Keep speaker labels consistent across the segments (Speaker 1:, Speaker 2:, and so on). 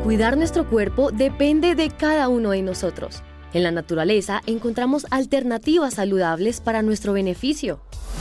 Speaker 1: Cuidar nuestro cuerpo depende de cada uno de nosotros. En la naturaleza encontramos alternativas saludables para nuestro beneficio.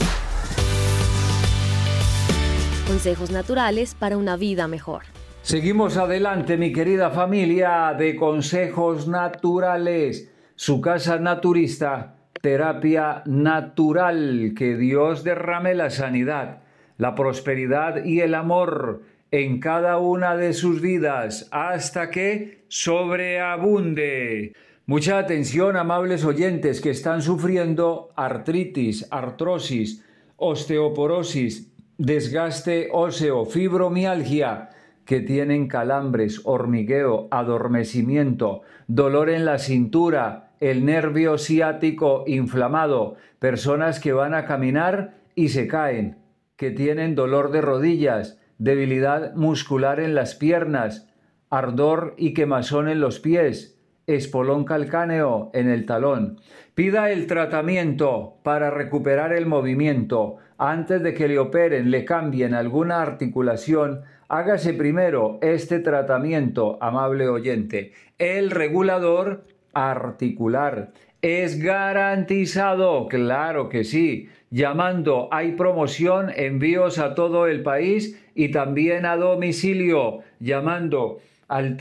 Speaker 1: Consejos naturales para una vida mejor.
Speaker 2: Seguimos adelante, mi querida familia de Consejos Naturales, su casa naturista, terapia natural. Que Dios derrame la sanidad, la prosperidad y el amor en cada una de sus vidas hasta que sobreabunde. Mucha atención, amables oyentes que están sufriendo artritis, artrosis, osteoporosis, desgaste óseo, fibromialgia, que tienen calambres, hormigueo, adormecimiento, dolor en la cintura, el nervio ciático inflamado, personas que van a caminar y se caen, que tienen dolor de rodillas, debilidad muscular en las piernas, ardor y quemazón en los pies, espolón calcáneo en el talón. Pida el tratamiento para recuperar el movimiento. Antes de que le operen, le cambien alguna articulación, hágase primero este tratamiento, amable oyente. El regulador articular es garantizado, claro que sí. Llamando, hay promoción, envíos a todo el país y también a domicilio. Llamando al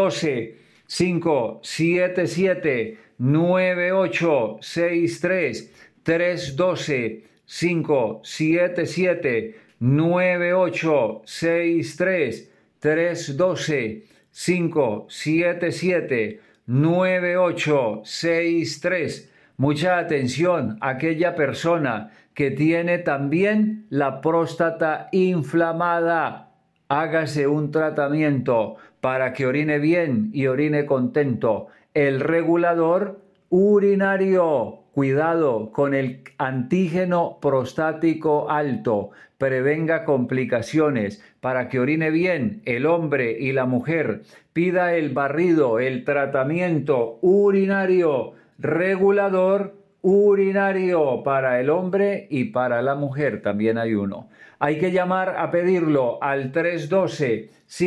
Speaker 2: 312-577-9863, 312-577-9863, 312-577-9863. Mucha atención, aquella persona que tiene también la próstata inflamada. Hágase un tratamiento para que orine bien y orine contento. El regulador urinario. Cuidado con el antígeno prostático alto. Prevenga complicaciones para que orine bien el hombre y la mujer. Pida el barrido, el tratamiento urinario. Regulador urinario para el hombre y para la mujer también hay uno. Hay que llamar a pedirlo al 312